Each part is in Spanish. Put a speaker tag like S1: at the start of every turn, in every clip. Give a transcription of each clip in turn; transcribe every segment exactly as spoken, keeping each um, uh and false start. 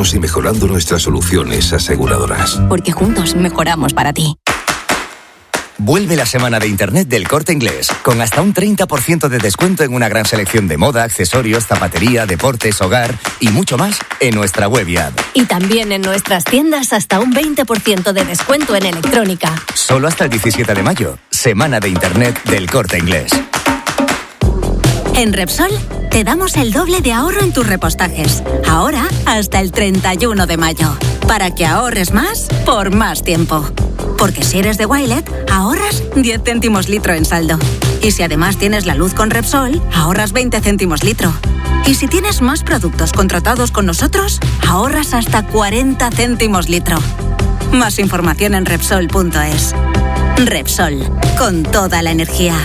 S1: apoyándonos y mejorando nuestras soluciones aseguradoras.
S2: Porque juntos mejoramos para ti.
S3: Vuelve la semana de Internet del Corte Inglés, con hasta un treinta por ciento de descuento en una gran selección de moda, accesorios, zapatería, deportes, hogar y mucho más en nuestra web y app.
S2: Y también en nuestras tiendas hasta un veinte por ciento de descuento en electrónica.
S3: Solo hasta el diecisiete de mayo, semana de Internet del Corte Inglés.
S2: En Repsol te damos el doble de ahorro en tus repostajes. Ahora hasta el treinta y uno de mayo. Para que ahorres más por más tiempo. Porque si eres de Wilet, ahorras diez céntimos litro en saldo. Y si además tienes la luz con Repsol, ahorras veinte céntimos litro. Y si tienes más productos contratados con nosotros, ahorras hasta cuarenta céntimos litro. Más información en Repsol punto es. Repsol, con toda la energía.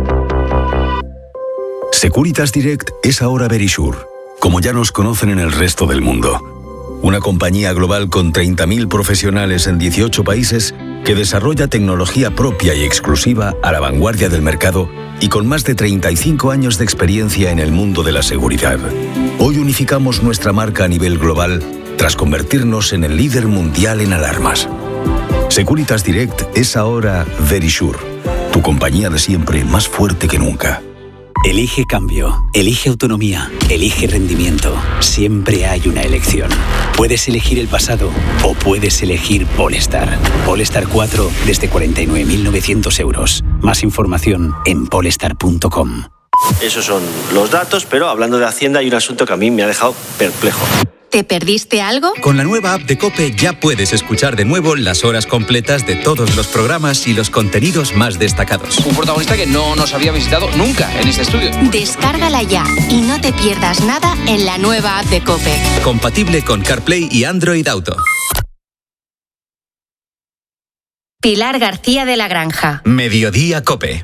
S4: Securitas Direct es ahora Verisure, como ya nos conocen en el resto del mundo. Una compañía global con treinta mil profesionales en dieciocho países que desarrolla tecnología propia y exclusiva a la vanguardia del mercado y con más de treinta y cinco años de experiencia en el mundo de la seguridad. Hoy unificamos nuestra marca a nivel global tras convertirnos en el líder mundial en alarmas. Securitas Direct es ahora Verisure, tu compañía de siempre más fuerte que nunca.
S5: Elige cambio, elige autonomía, elige rendimiento. Siempre hay una elección. Puedes elegir el pasado o puedes elegir Polestar. Polestar cuatro desde cuarenta y nueve mil novecientos euros. Más información en polestar punto com.
S6: Esos son los datos, pero hablando de Hacienda hay un asunto que a mí me ha dejado perplejo.
S2: ¿Te perdiste algo?
S7: Con la nueva app de COPE ya puedes escuchar de nuevo las horas completas de todos los programas y los contenidos más destacados.
S8: Un protagonista que no nos había visitado nunca en este estudio.
S2: Descárgala ya y no te pierdas nada en la nueva app de COPE.
S7: Compatible con CarPlay y Android Auto.
S2: Pilar García de la Granja.
S7: Mediodía COPE.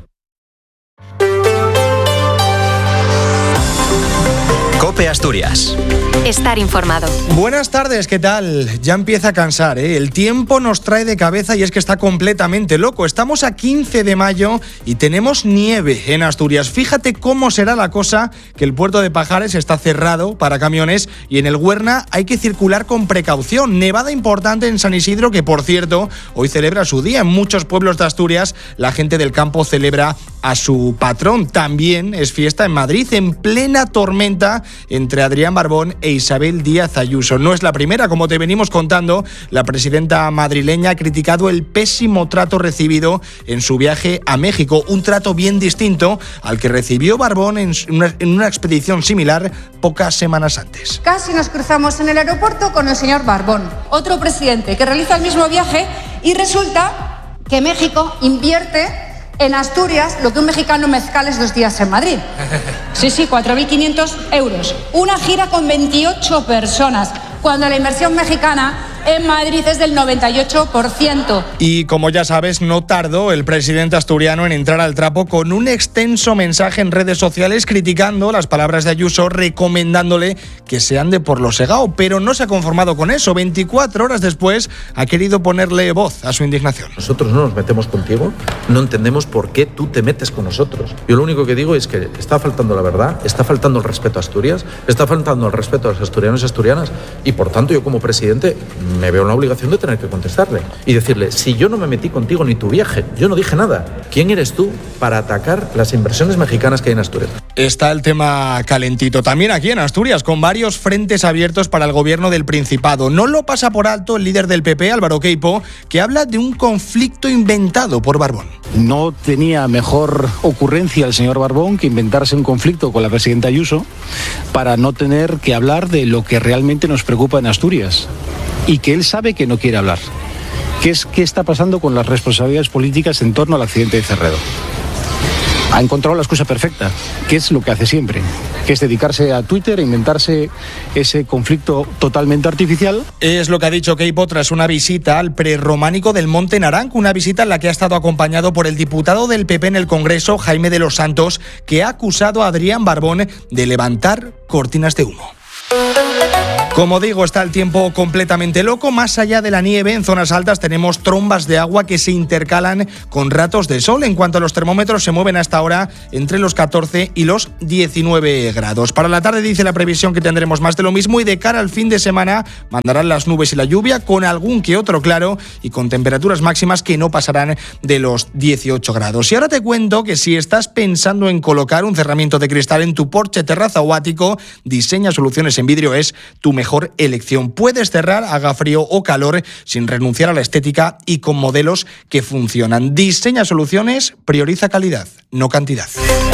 S7: COPE Asturias.
S2: Estar informado.
S9: Buenas tardes, ¿qué tal? Ya empieza a cansar, ¿eh? El tiempo nos trae de cabeza y es que está completamente loco. Estamos a quince de mayo y tenemos nieve en Asturias. Fíjate cómo será la cosa, que el puerto de Pajares está cerrado para camiones y en el Huerna hay que circular con precaución. Nevada importante en San Isidro, que por cierto, hoy celebra su día. En muchos pueblos de Asturias la gente del campo celebra a su patrón. También es fiesta en Madrid, en plena tormenta entre Adrián Barbón e Isabel Díaz Ayuso. No es la primera, como te venimos contando. La presidenta madrileña ha criticado el pésimo trato recibido en su viaje a México, un trato bien distinto al que recibió Barbón en una, en una expedición similar pocas semanas antes.
S10: Casi nos cruzamos en el aeropuerto con el señor Barbón, otro presidente que realiza el mismo viaje, y resulta que México invierte en Asturias lo que un mexicano mezcales dos días en Madrid. Sí, sí, cuatro mil quinientos euros. Una gira con veintiocho personas, cuando la inversión mexicana en Madrid es del noventa y ocho por ciento.
S9: Y como ya sabes, no tardó el presidente asturiano en entrar al trapo con un extenso mensaje en redes sociales criticando las palabras de Ayuso, recomendándole que se ande por lo segao, pero no se ha conformado con eso. veinticuatro horas después ha querido ponerle voz a su indignación.
S11: Nosotros no nos metemos contigo, no entendemos por qué tú te metes con nosotros. Yo lo único que digo es que está faltando la verdad, está faltando el respeto a Asturias, está faltando el respeto a los asturianos y asturianas, y por tanto yo como presidente me veo en la obligación de tener que contestarle y decirle: si yo no me metí contigo ni tu viaje, yo no dije nada, ¿quién eres tú para atacar las inversiones mexicanas que hay en Asturias?
S9: Está el tema calentito también aquí en Asturias, con varios frentes abiertos para el gobierno del Principado. No lo pasa por alto el líder del P P, Álvaro Queipo, que habla de un conflicto inventado por Barbón.
S12: No tenía mejor ocurrencia el señor Barbón que inventarse un conflicto con la presidenta Ayuso para no tener que hablar de lo que realmente nos preocupa en Asturias y que él sabe que no quiere hablar, que es qué está pasando con las responsabilidades políticas en torno al accidente de Cerredo. Ha encontrado la excusa perfecta, que es lo que hace siempre, que es dedicarse a Twitter e inventarse ese conflicto totalmente artificial.
S9: Es lo que ha dicho Queipo tras una visita al prerrománico del Monte Naranco, una visita en la que ha estado acompañado por el diputado del P P en el Congreso, Jaime de los Santos, que ha acusado a Adrián Barbón de levantar cortinas de humo. Como digo, está el tiempo completamente loco. Más allá de la nieve, en zonas altas tenemos trombas de agua que se intercalan con ratos de sol. En cuanto a los termómetros, se mueven hasta ahora entre los catorce y los diecinueve grados. Para la tarde dice la previsión que tendremos más de lo mismo y de cara al fin de semana mandarán las nubes y la lluvia con algún que otro claro y con temperaturas máximas que no pasarán de los dieciocho grados. Y ahora te cuento que si estás pensando en colocar un cerramiento de cristal en tu porche, terraza o ático, Diseña Soluciones en Vidrio es tu mejor mejor elección. Puedes cerrar, haga frío o calor, sin renunciar a la estética y con modelos que funcionan. Diseña Soluciones, prioriza calidad, no cantidad.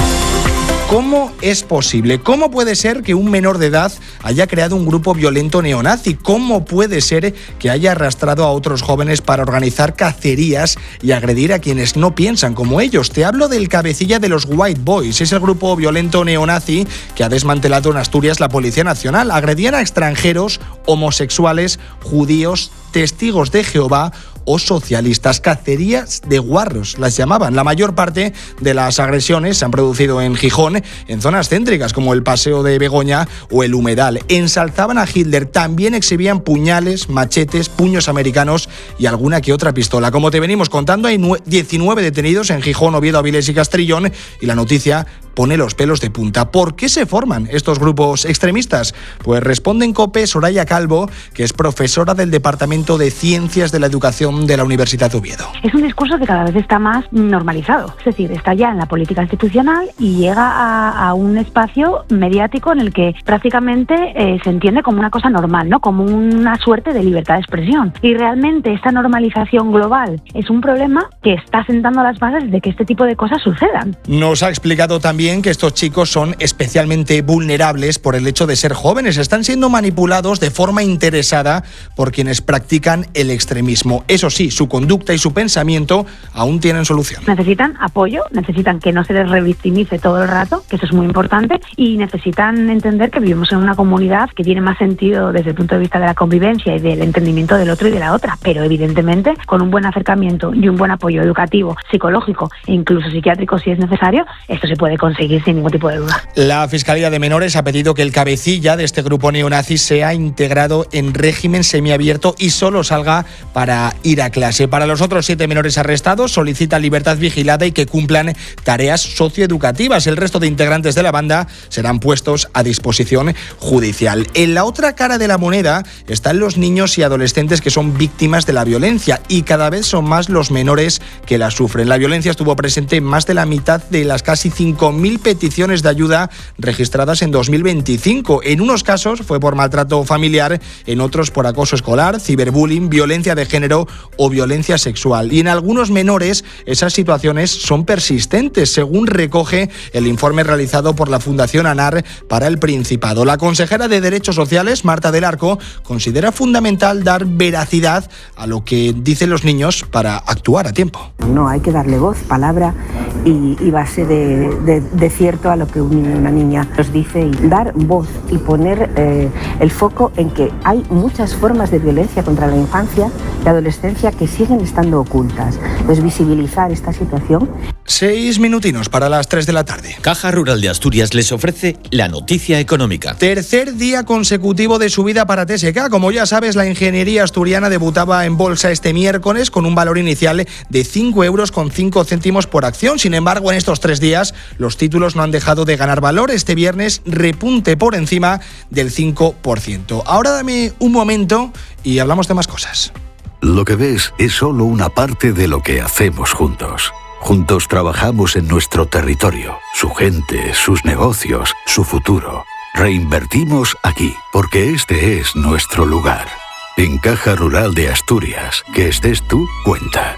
S9: ¿Cómo es posible? ¿Cómo puede ser que un menor de edad haya creado un grupo violento neonazi? ¿Cómo puede ser que haya arrastrado a otros jóvenes para organizar cacerías y agredir a quienes no piensan como ellos? Te hablo del cabecilla de los White Boys. Es el grupo violento neonazi que ha desmantelado en Asturias la Policía Nacional. Agredían a extranjeros, homosexuales, judíos, testigos de Jehová o socialistas. Cacerías de guarros las llamaban. La mayor parte de las agresiones se han producido en Gijón, en zonas céntricas como el Paseo de Begoña o el Humedal. Ensalzaban a Hitler, también exhibían puñales, machetes, puños americanos y alguna que otra pistola. Como te venimos contando, hay diecinueve detenidos en Gijón, Oviedo, Avilés y Castrillón, y la noticia pone los pelos de punta. ¿Por qué se forman estos grupos extremistas? Pues responde en COPE Soraya Calvo, que es profesora del Departamento de Ciencias de la Educación de la Universidad de Oviedo.
S13: Es un discurso que cada vez está más normalizado, es decir, está ya en la política institucional y llega a, a un espacio mediático en el que prácticamente eh, se entiende como una cosa normal, ¿no? Como una suerte de libertad de expresión. Y realmente esta normalización global es un problema que está sentando las bases de que este tipo de cosas sucedan.
S9: Nos ha explicado también que estos chicos son especialmente vulnerables por el hecho de ser jóvenes. Están siendo manipulados de forma interesada por quienes practican el extremismo. Eso sí, su conducta y su pensamiento aún tienen solución.
S13: Necesitan apoyo, necesitan que no se les revictimice todo el rato, que eso es muy importante, y necesitan entender que vivimos en una comunidad que tiene más sentido desde el punto de vista de la convivencia y del entendimiento del otro y de la otra, pero evidentemente con un buen acercamiento y un buen apoyo educativo, psicológico e incluso psiquiátrico si es necesario, esto se puede conseguir sin ningún tipo de duda.
S9: La Fiscalía de Menores ha pedido que el cabecilla de este grupo neonazi sea integrado en régimen semiabierto y solo salga para ir a clase. Para los otros siete menores arrestados solicitan libertad vigilada y que cumplan tareas socioeducativas. El resto de integrantes de la banda serán puestos a disposición judicial. En la otra cara de la moneda están los niños y adolescentes que son víctimas de la violencia y cada vez son más los menores que la sufren. La violencia estuvo presente en más de la mitad de las casi cinco mil peticiones de ayuda registradas en dos mil veinticinco. En unos casos fue por maltrato familiar, en otros por acoso escolar, ciberbullying, violencia de género o violencia sexual. Y en algunos menores esas situaciones son persistentes, según recoge el informe realizado por la Fundación ANAR para el Principado. La consejera de Derechos Sociales, Marta del Arco, considera fundamental dar veracidad a lo que dicen los niños para actuar a tiempo.
S14: No, hay que darle voz, palabra y, y base de, de, de cierto a lo que un niño y una niña nos dice, y dar voz y poner eh, el foco en que hay muchas formas de violencia contra la infancia y adolescencia que siguen estando ocultas. Pues visibilizar esta situación.
S9: Seis minutinos para las tres de la tarde.
S15: Caja Rural de Asturias les ofrece la noticia económica.
S9: Tercer día consecutivo de subida para T S K. Como ya sabes, la ingeniería asturiana debutaba en bolsa este miércoles con un valor inicial de cinco euros con cinco céntimos por acción. Sin embargo, en estos tres días los títulos no han dejado de ganar valor. Este viernes repunte por encima del cinco por ciento. Ahora dame un momento y hablamos de más cosas.
S1: Lo que ves es solo una parte de lo que hacemos juntos. Juntos trabajamos en nuestro territorio, su gente, sus negocios, su futuro. Reinvertimos aquí, porque este es nuestro lugar. En Caja Rural de Asturias, que estés tú, cuenta.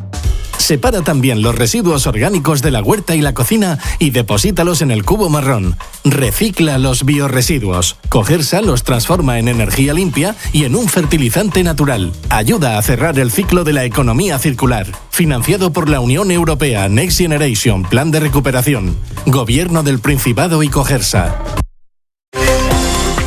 S16: Separa también los residuos orgánicos de la huerta y la cocina y deposítalos en el cubo marrón. Recicla los biorresiduos. Cogersa los transforma en energía limpia y en un fertilizante natural. Ayuda a cerrar el ciclo de la economía circular. Financiado por la Unión Europea Next Generation Plan de Recuperación. Gobierno del Principado y Cogersa.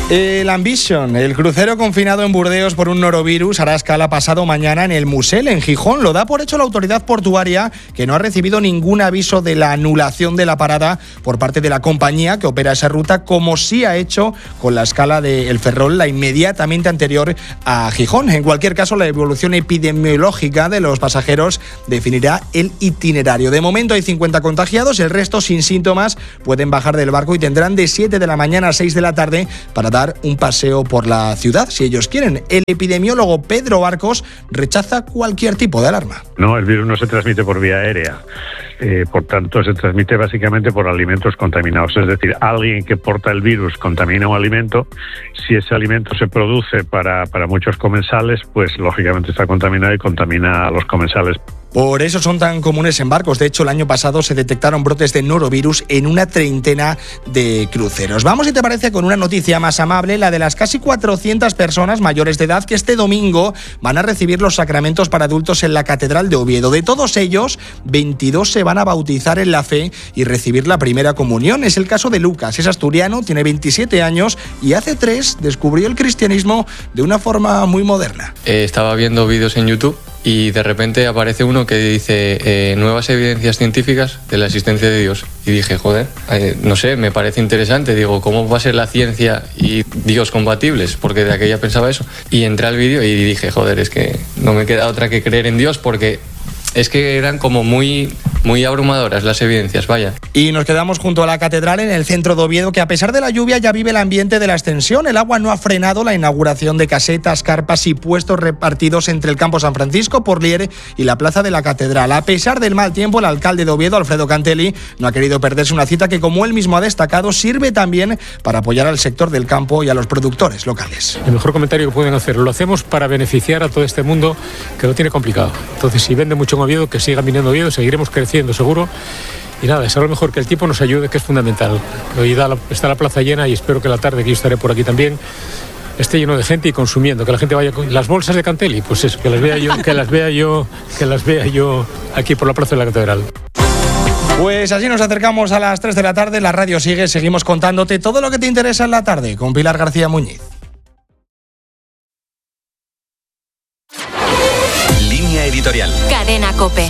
S9: El Ambition, el crucero confinado en Burdeos por un norovirus, hará escala pasado mañana en el Musel, en Gijón. Lo da por hecho la autoridad portuaria, que no ha recibido ningún aviso de la anulación de la parada por parte de la compañía que opera esa ruta, como sí ha hecho con la escala de El Ferrol, la inmediatamente anterior a Gijón. En cualquier caso, la evolución epidemiológica de los pasajeros definirá el itinerario. De momento hay cincuenta contagiados, el resto sin síntomas pueden bajar del barco y tendrán de siete de la mañana a seis de la tarde para dar un paseo por la ciudad, si ellos quieren. El epidemiólogo Pedro Barcos rechaza cualquier tipo de alarma.
S17: No, el virus no se transmite por vía aérea. Eh, por tanto, se transmite básicamente por alimentos contaminados. Es decir, alguien que porta el virus contamina un alimento. Si ese alimento se produce para, para muchos comensales, pues lógicamente está contaminado y contamina a los comensales.
S9: Por eso son tan comunes en barcos. De hecho, el año pasado se detectaron brotes de norovirus en una treintena de cruceros. Vamos, si te parece, con una noticia más amable, la de las casi cuatrocientas personas mayores de edad que este domingo van a recibir los sacramentos para adultos en la Catedral de Oviedo. De todos ellos, veintidós se van a bautizar en la fe y recibir la primera comunión. Es el caso de Lucas, es asturiano, tiene veintisiete años y hace tres descubrió el cristianismo de una forma muy moderna.
S18: Eh, estaba viendo vídeos en YouTube y de repente aparece uno que dice eh, nuevas evidencias científicas de la existencia de Dios. Y dije, joder, eh, no sé, me parece interesante. Digo, ¿cómo va a ser la ciencia y Dios compatibles? Porque de aquella pensaba eso. Y entré al vídeo y dije, joder, es que no me queda otra que creer en Dios, porque es que eran como muy, muy abrumadoras las evidencias, vaya.
S9: Y nos quedamos junto a la catedral en el centro de Oviedo, que a pesar de la lluvia ya vive el ambiente de la extensión. El agua no ha frenado la inauguración de casetas, carpas y puestos repartidos entre el campo San Francisco, Porlier y la plaza de la catedral. A pesar del mal tiempo, el alcalde de Oviedo, Alfredo Cantelli, no ha querido perderse una cita que, como él mismo ha destacado, sirve también para apoyar al sector del campo y a los productores locales.
S19: El mejor comentario que pueden hacer, lo hacemos para beneficiar a todo este mundo que lo tiene complicado. Entonces, si vende mucho en Oviedo, que sigan viniendo a Oviedo, seguiremos creciendo seguro. Y nada, será lo mejor que el tiempo nos ayude, que es fundamental. Hoy da la, está la plaza llena y espero que la tarde, que yo estaré por aquí también, esté lleno de gente y consumiendo, que la gente vaya con las bolsas de Cantelli, pues eso, que las vea yo, que las vea yo, que las vea yo aquí por la plaza de la catedral.
S9: Pues así nos acercamos a las tres de la tarde, la radio sigue, seguimos contándote todo lo que te interesa en la tarde con Pilar García Muñiz.
S7: Línea editorial.
S2: Cadena COPE.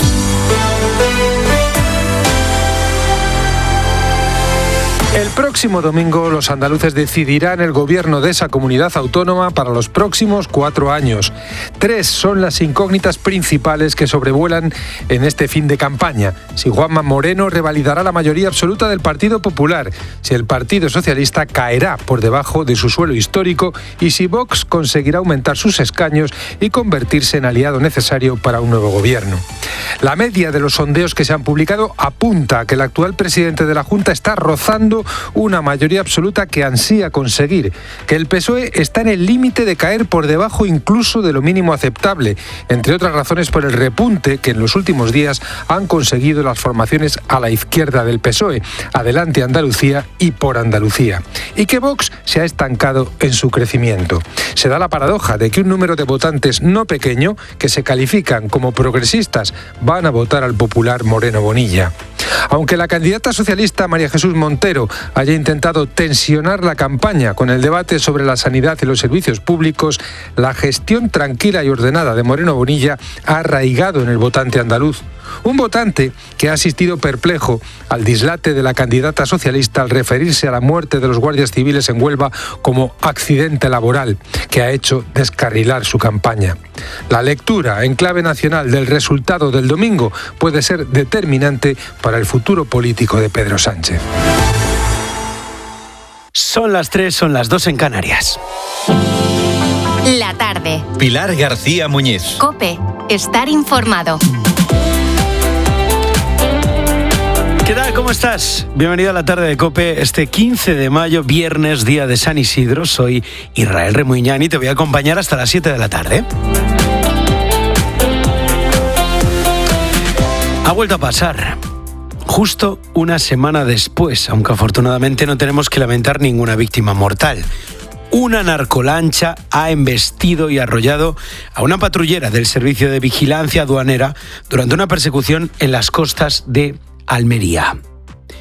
S20: El próximo domingo los andaluces decidirán el gobierno de esa comunidad autónoma para los próximos cuatro años. Tres son las incógnitas principales que sobrevuelan en este fin de campaña. Si Juanma Moreno revalidará la mayoría absoluta del Partido Popular, si el Partido Socialista caerá por debajo de su suelo histórico y si Vox conseguirá aumentar sus escaños y convertirse en aliado necesario para un nuevo gobierno. La media de los sondeos que se han publicado apunta a que el actual presidente de la Junta está rozando una mayoría absoluta que ansía conseguir, que el P S O E está en el límite de caer por debajo incluso de lo mínimo aceptable, entre otras razones por el repunte que en los últimos días han conseguido las formaciones a la izquierda del P S O E, Adelante Andalucía y Por Andalucía, y que Vox se ha estancado en su crecimiento. Se da la paradoja de que un número de votantes no pequeño, que se califican como progresistas, van a votar al popular Moreno Bonilla. Aunque la candidata socialista María Jesús Montero haya intentado tensionar la campaña con el debate sobre la sanidad y los servicios públicos, la gestión tranquila y ordenada de Moreno Bonilla ha arraigado en el votante andaluz. Un votante que ha asistido perplejo al dislate de la candidata socialista al referirse a la muerte de los guardias civiles en Huelva como accidente laboral, que ha hecho descarrilar su campaña. La lectura en clave nacional del resultado del domingo puede ser determinante para el futuro político de Pedro Sánchez.
S5: Son las tres, son las dos en Canarias.
S2: La tarde.
S7: Pilar García Muñiz.
S2: COPE. Estar informado.
S5: ¿Qué tal? ¿Cómo estás? Bienvenido a la tarde de COPE, este quince de mayo, viernes, día de San Isidro. Soy Israel Remuñán y te voy a acompañar hasta las siete de la tarde. Ha vuelto a pasar. Justo una semana después, aunque afortunadamente no tenemos que lamentar ninguna víctima mortal. Una narcolancha ha embestido y arrollado a una patrullera del Servicio de Vigilancia Aduanera durante una persecución en las costas de Almería.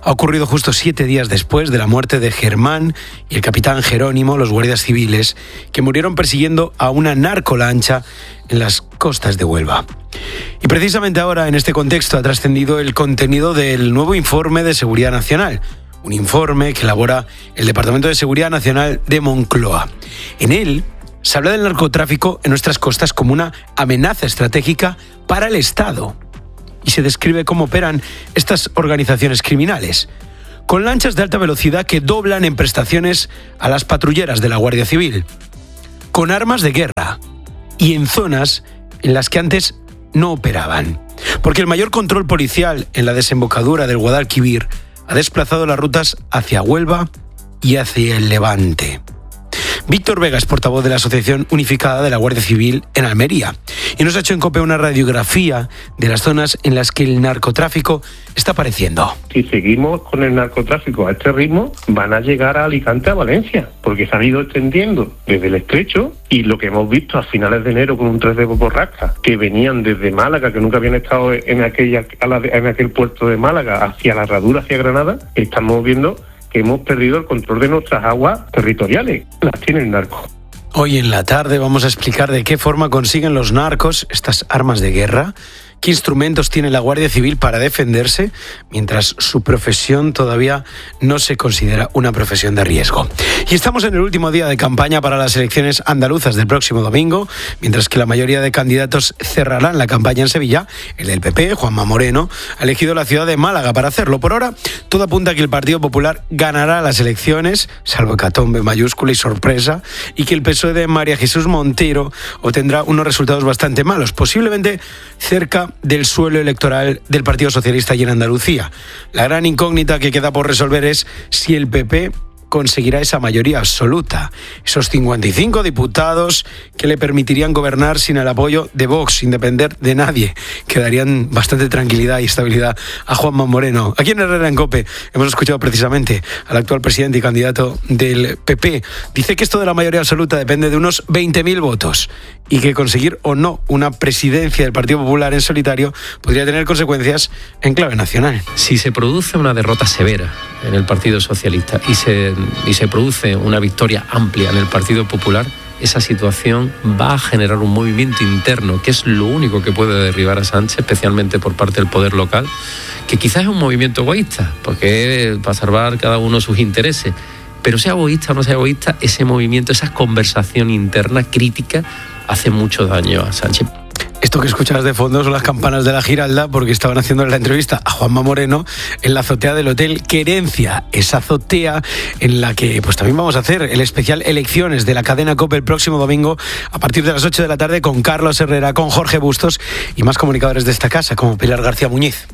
S21: Ha ocurrido justo siete días después de la muerte de Germán y el capitán Jerónimo, los guardias civiles, que murieron persiguiendo a una narcolancha en las costas de Huelva. Y precisamente ahora, en este contexto, ha trascendido el contenido del nuevo informe de Seguridad Nacional, un informe que elabora el Departamento de Seguridad Nacional de Moncloa. En él se habla del narcotráfico en nuestras costas como una amenaza estratégica para el Estado. Y se describe cómo operan estas organizaciones criminales, con lanchas de alta velocidad que doblan en prestaciones a las patrulleras de la Guardia Civil, con armas de guerra y en zonas en las que antes no operaban. Porque el mayor control policial en la desembocadura del Guadalquivir ha desplazado las rutas hacia Huelva y hacia el Levante. Víctor Vega es portavoz de la Asociación Unificada de la Guardia Civil en Almería y nos ha hecho en COPE una radiografía de las zonas en las que el narcotráfico está apareciendo.
S22: Si seguimos con el narcotráfico a este ritmo, van a llegar a Alicante, a Valencia, porque se han ido extendiendo desde el Estrecho y lo que hemos visto a finales de enero con un tres de borrasca, que venían desde Málaga, que nunca habían estado en, aquella, en aquel puerto de Málaga, hacia la Herradura, hacia Granada, estamos viendo que hemos perdido el control de nuestras aguas territoriales. Las tiene el narco.
S21: Hoy en la tarde vamos a explicar de qué forma consiguen los narcos estas armas de guerra, qué instrumentos tiene la Guardia Civil para defenderse, mientras su profesión todavía no se considera una profesión de riesgo. Y estamos en el último día de campaña para las elecciones andaluzas del próximo domingo, mientras que la mayoría de candidatos cerrarán la campaña en Sevilla. El del P P, Juanma Moreno, ha elegido la ciudad de Málaga para hacerlo. Por ahora, todo apunta a que el Partido Popular ganará las elecciones, salvo hecatombe mayúscula y sorpresa, y que el P S O E de María Jesús Montero obtendrá unos resultados bastante malos, posiblemente cerca del suelo electoral del Partido Socialista y en Andalucía. La gran incógnita que queda por resolver es si el P P conseguirá esa mayoría absoluta, esos cincuenta y cinco diputados que le permitirían gobernar sin el apoyo de Vox, sin depender de nadie, que darían bastante tranquilidad y estabilidad a Juanma Moreno. Aquí en Herrera en COPE hemos escuchado precisamente al actual presidente y candidato del P P. Dice que esto de la mayoría absoluta depende de unos veinte mil votos y que conseguir o no una presidencia del Partido Popular en solitario podría tener consecuencias en clave nacional.
S23: Si se produce una derrota severa en el Partido Socialista y se, y se produce una victoria amplia en el Partido Popular, esa situación va a generar un movimiento interno, que es lo único que puede derribar a Sánchez, especialmente por parte del poder local, que quizás es un movimiento egoísta, porque va a salvar cada uno sus intereses. Pero sea egoísta o no sea egoísta, ese movimiento, esa conversación interna crítica hace mucho daño a Sánchez.
S21: Esto que escuchas de fondo son las campanas de la Giralda, porque estaban haciendo la entrevista a Juanma Moreno en la azotea del Hotel Querencia, esa azotea en la que pues también vamos a hacer el especial Elecciones de la cadena COPE el próximo domingo a partir de las ocho de la tarde con Carlos Herrera, con Jorge Bustos y más comunicadores de esta casa como Pilar García Muñiz.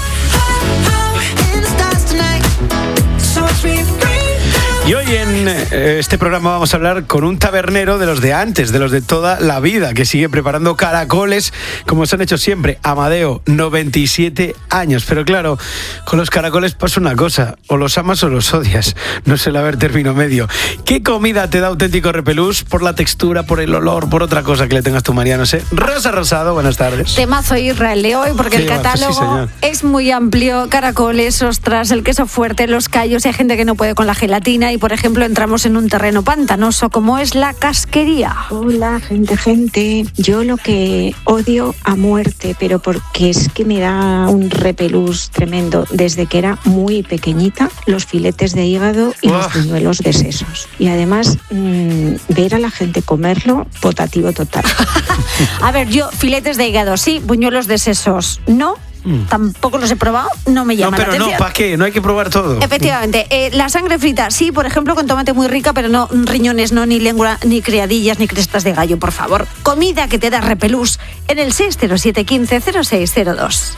S21: Y hoy en este programa vamos a hablar con un tabernero de los de antes, de los de toda la vida, que sigue preparando caracoles como se han hecho siempre. Amadeo, noventa y siete años. Pero claro, con los caracoles pasa una cosa, o los amas o los odias. No suele haber término medio. ¿Qué comida te da auténtico repelús? Por la textura, por el olor, por otra cosa que le tengas tu María, no sé. Rosa Rosado, buenas tardes.
S24: Temazo Israel de hoy, porque sí, el catálogo sí, es muy amplio. Caracoles, ostras, el queso fuerte, los callos. Hay gente que no puede con la gelatina y, por ejemplo, entramos en un terreno pantanoso como es la casquería.
S25: Hola, gente, gente. Yo lo que odio a muerte, pero porque es que me da un repelús tremendo desde que era muy pequeñita, los filetes de hígado y oh. los buñuelos de sesos. Y además, mmm, ver a la gente comerlo, potativo total.
S24: A ver, yo filetes de hígado sí, buñuelos de sesos no. Mm. Tampoco los he probado, no me llama
S21: no, pero
S24: la atención.
S21: No, ¿para qué? No hay que probar todo.
S24: Efectivamente, eh, la sangre frita, sí, por ejemplo, con tomate muy rica, pero no riñones, no, ni lengua, ni criadillas, ni crestas de gallo, por favor. Comida que te da repelús en el seis cero siete uno cinco cero seis cero dos.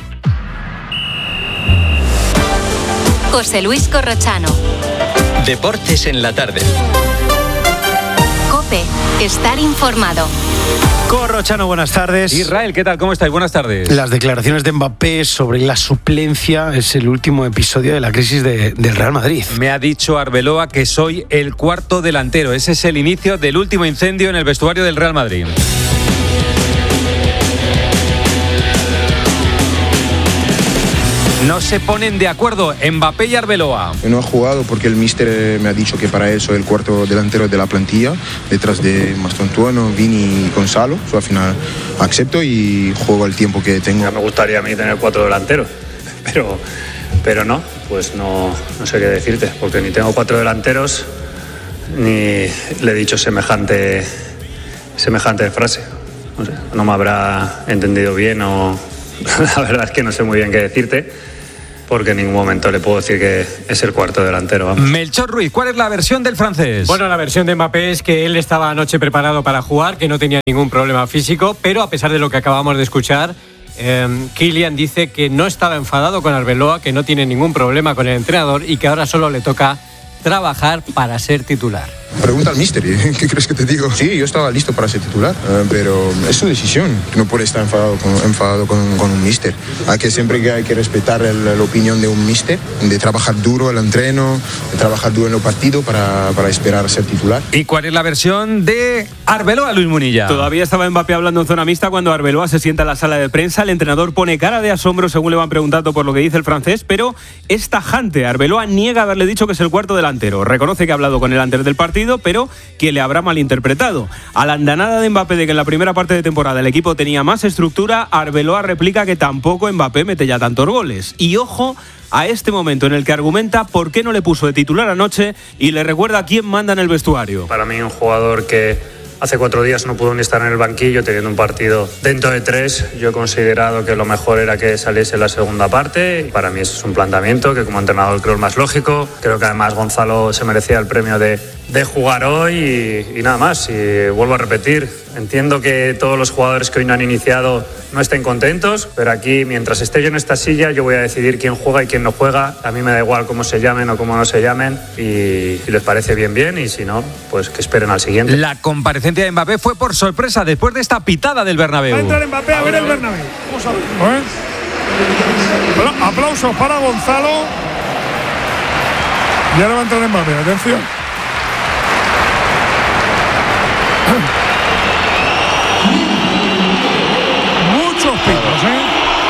S2: José Luis Corrochano.
S15: Deportes en la tarde.
S2: COPE, estar informado.
S21: Corrochano, buenas tardes.
S26: Israel, ¿qué tal? ¿Cómo estáis? Buenas tardes.
S21: Las declaraciones de Mbappé sobre la suplencia es el último episodio de la crisis de, del Real Madrid.
S26: Me ha dicho Arbeloa que soy el cuarto delantero. Ese es el inicio del último incendio en el vestuario del Real Madrid. No se ponen de acuerdo Mbappé y Arbeloa.
S3: No ha jugado porque el míster me ha dicho que para él soy el cuarto delantero de la plantilla, detrás de Mastantuono, Vini y Gonzalo. So, al final acepto y juego el tiempo que tengo.
S4: Ya me gustaría a mí tener cuatro delanteros, pero, pero no, pues no, no sé qué decirte, porque ni tengo cuatro delanteros ni le he dicho semejante, semejante frase. No sé, no me habrá entendido bien o la verdad es que no sé muy bien qué decirte, porque en ningún momento le puedo decir que es el cuarto delantero. Vamos.
S26: Melchor Ruiz, ¿cuál es la versión del francés?
S6: Bueno, la versión de Mbappé es que él estaba anoche preparado para jugar, que no tenía ningún problema físico, pero a pesar de lo que acabamos de escuchar, eh, Kylian dice que no estaba enfadado con Arbeloa, que no tiene ningún problema con el entrenador y que ahora solo le toca trabajar para ser titular.
S3: Pregunta al míster, ¿qué crees que te digo? Sí, yo estaba listo para ser titular, uh, pero es su decisión. No puede estar enfadado con, enfadado con, con un míster. Hay que siempre que hay que respetar el, la opinión de un míster, de trabajar duro el entreno, de trabajar duro en el partido para, para esperar a ser titular.
S26: ¿Y cuál es la versión de Arbeloa, Luis Munilla?
S8: Todavía estaba Mbappé hablando en zona mixta cuando Arbeloa se sienta en la sala de prensa. El entrenador pone cara de asombro según le van preguntando por lo que dice el francés, pero es tajante. Arbeloa niega haberle dicho que es el cuarto delantero. Reconoce que ha hablado con él antes del partido, pero que le habrá malinterpretado. A la andanada de Mbappé de que en la primera parte de temporada el equipo tenía más estructura, Arbeloa replica que tampoco Mbappé mete ya tantos goles. Y ojo a este momento en el que argumenta por qué no le puso de titular anoche y le recuerda quién manda en el vestuario.
S4: Para mí un jugador que hace cuatro días no pudo ni estar en el banquillo teniendo un partido dentro de tres. Yo he considerado que lo mejor era que saliese en la segunda parte. Para mí eso es un planteamiento que como entrenador creo es más lógico. Creo que además Gonzalo se merecía el premio de, de jugar hoy y, y nada más. Y vuelvo a repetir, entiendo que todos los jugadores que hoy no han iniciado no estén contentos, pero aquí mientras esté yo en esta silla yo voy a decidir quién juega y quién no juega. A mí me da igual cómo se llamen o cómo no se llamen y si les parece bien, bien y si no, pues que esperen al siguiente.
S26: La comparecencia de Mbappé fue por sorpresa después de esta pitada del Bernabéu.
S10: Va a entrar Mbappé a ver el Bernabéu. Vamos a ver. ¿Eh? Aplausos para Gonzalo. Y ahora va a entrar Mbappé, atención. Muchos pitos, ¿eh?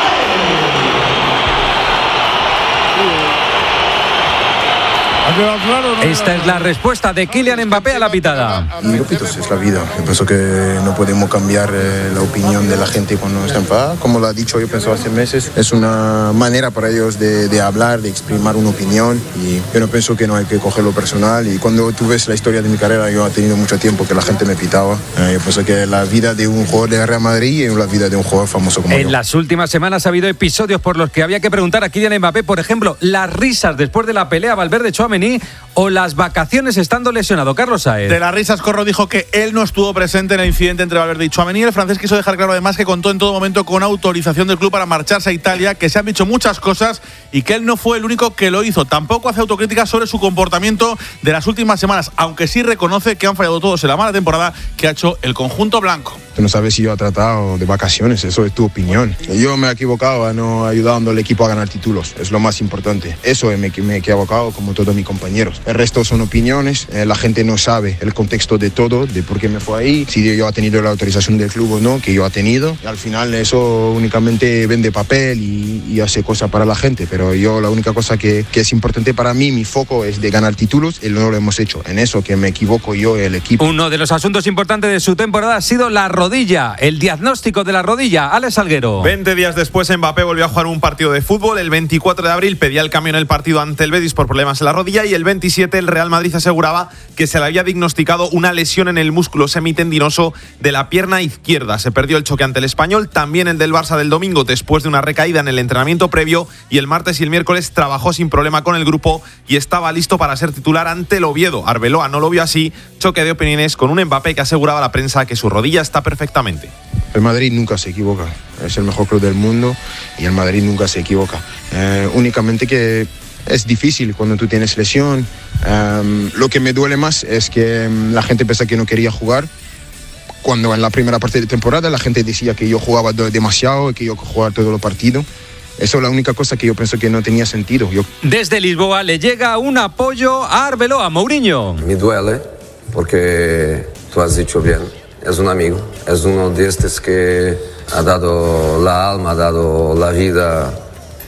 S10: ¿Ha quedado claro? No,
S26: Esta es la respuesta de Kylian Mbappé a la pitada.
S3: Y los pitos es la vida. Yo pienso que no podemos cambiar eh, la opinión de la gente cuando está enfadada. Como lo ha dicho, yo pienso hace meses, es una manera para ellos de, de hablar, de exprimir una opinión. Y yo no pienso que no hay que cogerlo personal. Y cuando tú ves la historia de mi carrera, yo he tenido mucho tiempo que la gente me pitaba. Eh, yo pienso que la vida de un jugador de Real Madrid es la vida de un jugador famoso como
S26: en
S3: yo.
S26: En las últimas semanas ha habido episodios por los que había que preguntar a Kylian Mbappé, por ejemplo, las risas después de la pelea Valverde-Tchouaméni o las vacaciones estando lesionado. Carlos Saez.
S11: De las risas, Corro dijo que él no estuvo presente en el incidente entre Valverde y Tchouaméni. El francés quiso dejar claro además que contó en todo momento con autorización del club para marcharse a Italia, que se han dicho muchas cosas y que él no fue el único que lo hizo. Tampoco hace autocrítica sobre su comportamiento de las últimas semanas, aunque sí reconoce que han fallado todos en la mala temporada que ha hecho el conjunto blanco.
S3: Tú no sabes si yo he tratado de vacaciones, eso es tu opinión. Yo me he equivocado, no ayudando al equipo a ganar títulos, es lo más importante. Eso me, me he equivocado como todos mis compañeros. El resto son opiniones, eh, la gente no sabe el contexto de todo, de por qué me fue ahí, si yo he tenido la autorización del club o no, que yo he tenido. Y al final eso únicamente vende papel y, y hace cosas para la gente, pero yo la única cosa que, que es importante para mí, mi foco es de ganar títulos y no lo hemos hecho. En eso que me equivoco yo y el equipo.
S26: Uno de los asuntos importantes de su temporada ha sido la rodilla, el diagnóstico de la rodilla. Alex Salguero.
S11: veinte días después Mbappé volvió a jugar un partido de fútbol. El veinticuatro de abril pedía el cambio en el partido ante el Betis por problemas en la rodilla y el veintisiete el Real Madrid aseguraba que se le había diagnosticado una lesión en el músculo semitendinoso de la pierna izquierda. Se perdió el choque ante el Español, también el del Barça del domingo después de una recaída en el entrenamiento previo y el martes y el miércoles trabajó sin problema con el grupo y estaba listo para ser titular ante el Oviedo. Arbeloa no lo vio así, choque de opiniones con un Mbappé que aseguraba a la prensa que su rodilla está perfectamente.
S3: El Madrid nunca se equivoca, es el mejor club del mundo y el Madrid nunca se equivoca. Eh, únicamente que es difícil cuando tú tienes lesión. Um, lo que me duele más es que um, la gente pensaba que no quería jugar. Cuando en la primera parte de temporada la gente decía que yo jugaba demasiado y que yo jugaba todos los partidos. Eso es la única cosa que yo pienso que no tenía sentido. Yo...
S26: Desde Lisboa le llega un apoyo a Arbeloa, Mourinho.
S27: Me duele porque tú has dicho bien, es un amigo, es uno de estos que ha dado la alma, ha dado la vida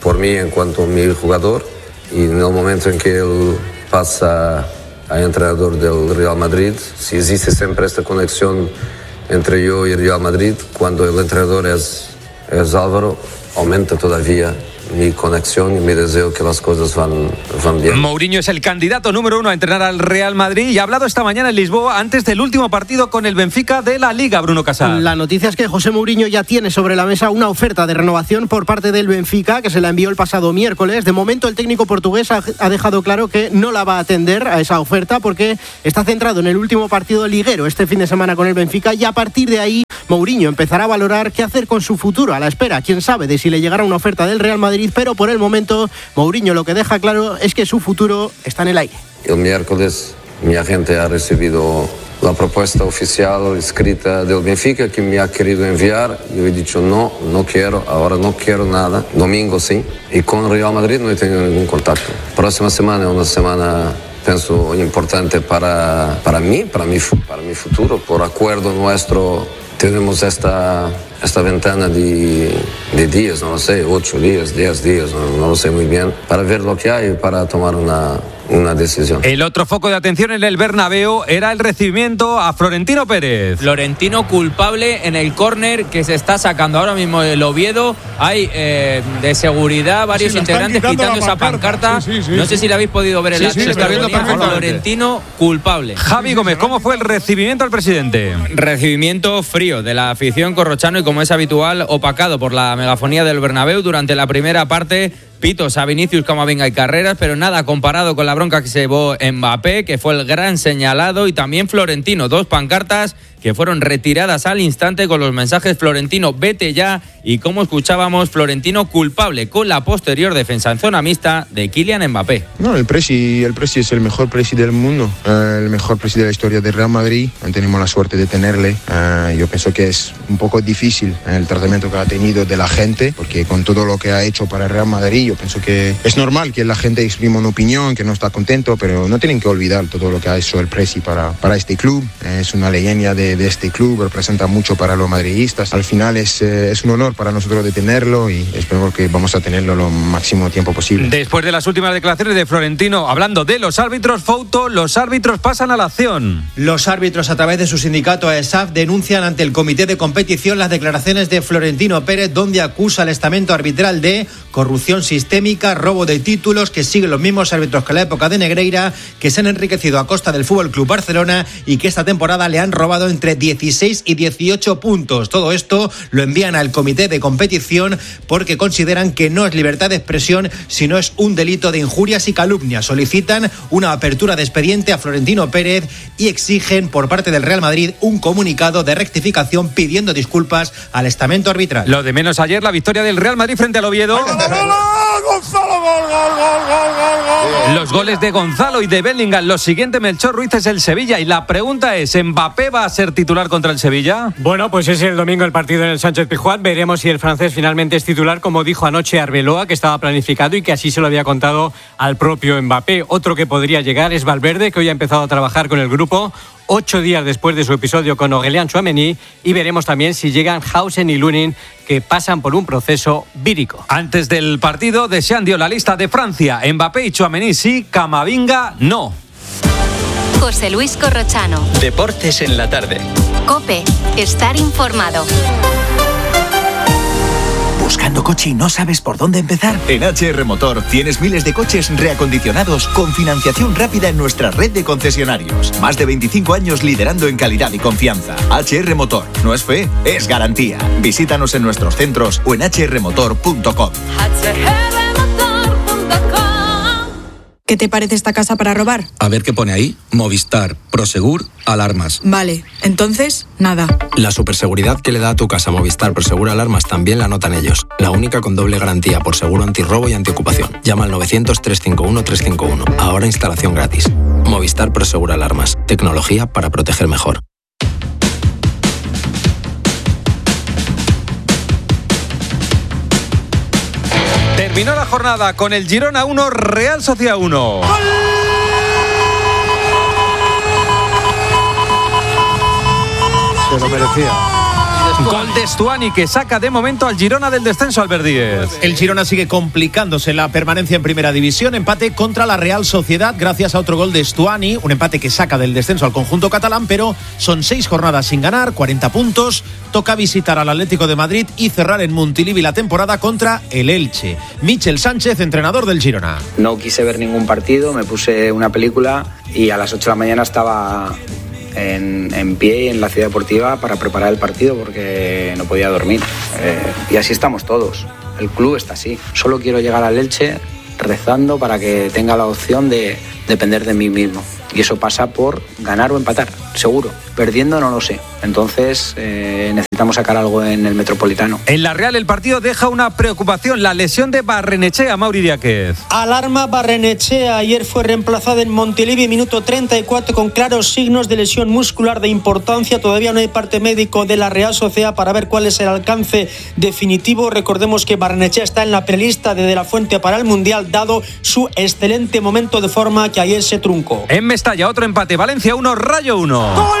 S27: por mí en cuanto a mi jugador, y en el momento en que él pasa a entrenador del Real Madrid, si existe siempre esta conexión entre yo y el Real Madrid, cuando el entrenador es, es Álvaro, aumenta todavía mi conexión y mi deseo que las cosas van, van bien.
S26: Mourinho es el candidato número uno a entrenar al Real Madrid y ha hablado esta mañana en Lisboa antes del último partido con el Benfica de la Liga, Bruno Casal.
S1: La noticia es que José Mourinho ya tiene sobre la mesa una oferta de renovación por parte del Benfica, que se la envió el pasado miércoles. De momento el técnico portugués ha, ha dejado claro que no la va a atender a esa oferta porque está centrado en el último partido liguero este fin de semana con el Benfica, y a partir de ahí Mourinho empezará a valorar qué hacer con su futuro, a la espera, quién sabe, de si le llegará una oferta del Real Madrid, pero por el momento Mourinho lo que deja claro es que su futuro está en el aire.
S27: El miércoles mi agente ha recibido la propuesta oficial escrita del Benfica que me ha querido enviar. Yo he dicho no, no quiero, ahora no quiero nada. Domingo sí. Y con Real Madrid no he tenido ningún contacto. Próxima semana es una semana, pienso, importante para, para mí, para mi, para mi futuro. Por acuerdo nuestro tenemos esta, esta ventana de, de días, no lo sé, ocho días, diez días, no, no lo sé muy bien, para ver lo que hay y para tomar una, una decisión.
S26: El otro foco de atención en el Bernabéu era el recibimiento a Florentino Pérez.
S12: Florentino culpable en el córner que se está sacando ahora mismo el Oviedo. Hay eh, de seguridad varios sí, integrantes quitando esa pancarta. Sí, sí, sí, no sé si la habéis podido ver en
S26: sí,
S12: la
S26: sí,
S12: tele.
S26: se está viendo perfectamente.
S12: Florentino culpable.
S26: Javi Gómez, ¿cómo fue el recibimiento al presidente?
S12: Recibimiento frío de la afición corrochano y, como es habitual, opacado por la megafonía del Bernabéu durante la primera parte. Pitos a Vinicius, Camavinga y Carreras, pero nada comparado con la bronca que se llevó Mbappé, que fue el gran señalado, y también Florentino, dos pancartas que fueron retiradas al instante con los mensajes Florentino, vete ya, y como escuchábamos, Florentino culpable con la posterior defensa en zona mixta de Kylian Mbappé.
S3: No, el Presi, el Presi es el mejor Presi del mundo, eh, el mejor Presi de la historia del Real Madrid. Tenemos la suerte de tenerle. Eh, yo pienso que es un poco difícil el tratamiento que ha tenido de la gente, porque con todo lo que ha hecho para el Real Madrid, yo pienso que es normal que la gente exprima una opinión, que no está contento, pero no tienen que olvidar todo lo que ha hecho el Presi para, para este club. Eh, es una leyenda de, de este club, representa mucho para los madridistas. Al final es, eh, es un honor para nosotros de tenerlo y espero que vamos a tenerlo lo máximo tiempo posible.
S26: Después de las últimas declaraciones de Florentino, hablando de los árbitros, Fouto, los árbitros pasan a la acción.
S13: Los árbitros, a través de su sindicato A E S A F, denuncian ante el comité de competición las declaraciones de Florentino Pérez, donde acusa al estamento arbitral de corrupción sistémica, robo de títulos, que siguen los mismos árbitros que en la época de Negreira, que se han enriquecido a costa del F C Barcelona y que esta temporada le han robado entre dieciséis y dieciocho puntos. Todo esto lo envían al comité de competición porque consideran que no es libertad de expresión, sino es un delito de injurias y calumnias. Solicitan una apertura de expediente a Florentino Pérez y exigen por parte del Real Madrid un comunicado de rectificación pidiendo disculpas al estamento arbitral.
S26: Lo de menos ayer, la victoria del Real Madrid frente al Oviedo.
S10: Gonzalo, gol, gol, gol, gol, gol, gol.
S26: Los goles de Gonzalo y de Bellingham. Lo siguiente, Melchor Ruiz, es el Sevilla. Y la pregunta es, ¿Mbappé va a ser titular contra el Sevilla?
S6: Bueno, pues es el domingo el partido en el Sánchez-Pizjuán. Veremos si el francés finalmente es titular, como dijo anoche Arbeloa, que estaba planificado y que así se lo había contado al propio Mbappé. Otro que podría llegar es Valverde, que hoy ha empezado a trabajar con el grupo ocho días después de su episodio con Aurélien Tchouaméni, y veremos también si llegan Hausen y Lunin, que pasan por un proceso vírico.
S26: Antes del partido, Deschamps dio la lista de Francia. Mbappé y Tchouaméni sí, Camavinga no.
S14: José Luis Corrochano.
S15: Deportes en la tarde.
S14: COPE. Estar informado.
S16: ¿Buscando coche y no sabes por dónde empezar?
S17: En H R Motor tienes miles de coches reacondicionados con financiación rápida en nuestra red de concesionarios. Más de veinticinco años liderando en calidad y confianza. H R Motor. No es fe, es garantía. Visítanos en nuestros centros o en h r motor punto com.
S18: ¿Qué te parece esta casa para robar?
S28: A ver qué pone ahí. Movistar, Prosegur, alarmas.
S18: Vale, entonces, nada.
S28: La superseguridad que le da a tu casa Movistar Prosegur Alarmas también la notan ellos. La única con doble garantía por seguro antirrobo y antiocupación. Llama al novecientos, trescientos cincuenta y uno, trescientos cincuenta y uno. Ahora instalación gratis. Movistar Prosegur Alarmas. Tecnología para proteger mejor.
S26: Terminó la jornada con el Girona uno, Real Sociedad uno.
S9: Se lo merecía.
S26: Gol de Stuani que saca de momento al Girona del descenso, Albert Díez.
S5: El Girona sigue complicándose la permanencia en primera división. Empate contra la Real Sociedad gracias a otro gol de Stuani. Un empate que saca del descenso al conjunto catalán, pero son seis jornadas sin ganar, cuarenta puntos. Toca visitar al Atlético de Madrid y cerrar en Montilivi la temporada contra el Elche. Michel Sánchez, entrenador del Girona.
S7: No quise ver ningún partido, me puse una película y a las ocho de la mañana estaba En, en pie en la ciudad deportiva para preparar el partido porque no podía dormir. Eh, y así estamos todos. El club está así. Solo quiero llegar al Elche rezando para que tenga la opción de depender de mí mismo. Y eso pasa por ganar o empatar, seguro. Perdiendo no lo sé. Entonces eh, necesitamos sacar algo en el Metropolitano.
S26: En la Real el partido deja una preocupación, la lesión de Barrenechea, Mauri Diáquez.
S19: Alarma Barrenechea, ayer fue reemplazada en Montilivi, minuto treinta y cuatro, con claros signos de lesión muscular de importancia. Todavía no hay parte médico de la Real Sociedad para ver cuál es el alcance definitivo. Recordemos que Barrenechea está en la prelista de De La Fuente para el Mundial, dado su excelente momento de forma que ayer se truncó.
S26: En Mestalla, otro empate, Valencia uno, Rayo uno.
S19: ¡Gol!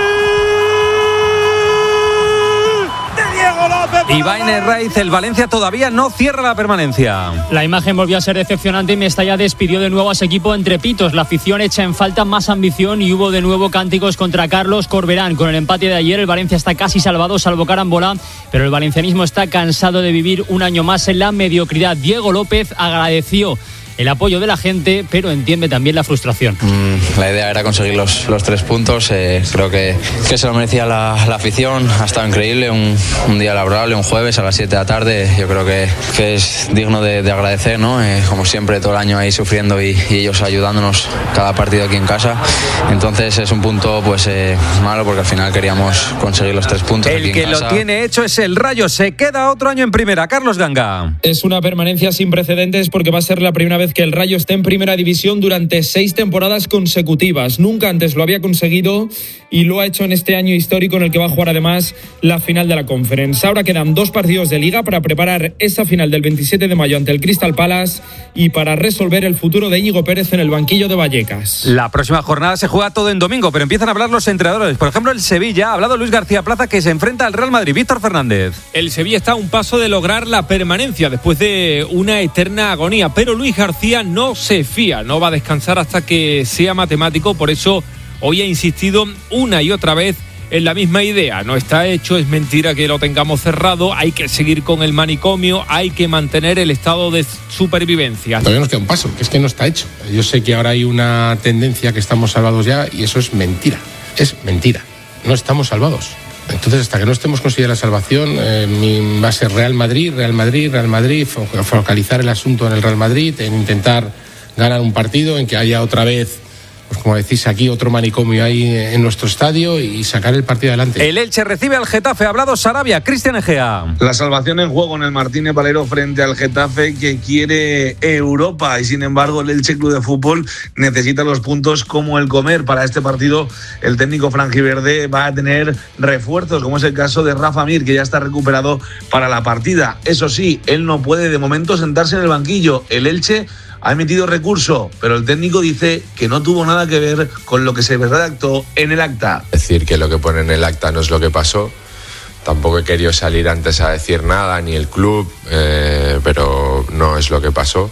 S26: Iván Herraiz, el Valencia todavía no cierra la permanencia.
S20: La imagen volvió a ser decepcionante y Mestalla despidió de nuevo a su equipo entre pitos. La afición echa en falta más ambición y hubo de nuevo cánticos contra Carlos Corberán. Con el empate de ayer el Valencia está casi salvado, salvo carambola, pero el valencianismo está cansado de vivir un año más en la mediocridad. Diego López agradeció el apoyo de la gente, pero entiende también la frustración.
S22: Mm, la idea era conseguir los, los tres puntos. Eh, creo que, que se lo merecía la, la afición. Ha estado increíble, un, un día laborable, un jueves a las siete de la tarde. Yo creo que, que es digno de, de agradecer, ¿no? Eh, como siempre, todo el año ahí sufriendo y, y ellos ayudándonos cada partido aquí en casa. Entonces es un punto pues eh, malo porque al final queríamos conseguir los tres puntos.
S26: El
S22: aquí en
S26: que
S22: casa.
S26: Lo tiene hecho es el Rayo. Se queda otro año en primera. Carlos Ganga.
S23: Es una permanencia sin precedentes porque va a ser la primera vez que el Rayo esté en primera división durante seis temporadas consecutivas. Nunca antes lo había conseguido y lo ha hecho en este año histórico en el que va a jugar además la final de la Conference. Ahora quedan dos partidos de Liga para preparar esa final del veintisiete de mayo ante el Crystal Palace y para resolver el futuro de Íñigo Pérez en el banquillo de Vallecas.
S26: La próxima jornada se juega todo en domingo, pero empiezan a hablar los entrenadores. Por ejemplo, el Sevilla, ha hablado Luis García Plaza, que se enfrenta al Real Madrid. Víctor Fernández.
S24: El Sevilla está a un paso de lograr la permanencia después de una eterna agonía, pero Luis García no No se fía, no va a descansar hasta que sea matemático. Por eso hoy ha insistido una y otra vez en la misma idea. No está hecho, es mentira que lo tengamos cerrado, hay que seguir con el manicomio, hay que mantener el estado de supervivencia.
S25: Todavía nos queda un paso, que es que no está hecho. Yo sé que ahora hay una tendencia que estamos salvados ya y eso es mentira, es mentira, no estamos salvados. Entonces, hasta que no estemos consiguiendo la salvación, eh, va a ser Real Madrid, Real Madrid, Real Madrid, focalizar el asunto en el Real Madrid, en intentar ganar un partido, en que haya otra vez, pues como decís aquí, otro manicomio ahí en nuestro estadio y sacar el partido adelante.
S26: El Elche recibe al Getafe, ha hablado Sarabia, Cristian Egea.
S29: La salvación en juego en el Martínez Valero frente al Getafe, que quiere Europa, y sin embargo el Elche Club de Fútbol necesita los puntos como el comer. Para este partido el técnico franjiverde va a tener refuerzos, como es el caso de Rafa Mir, que ya está recuperado para la partida. Eso sí, él no puede de momento sentarse en el banquillo. El Elche ha emitido recurso, pero el técnico dice que no tuvo nada que ver con lo que se redactó en el acta.
S30: Decir que lo que pone en el acta no es lo que pasó. Tampoco he querido salir antes a decir nada, ni el club, eh, pero no es lo que pasó.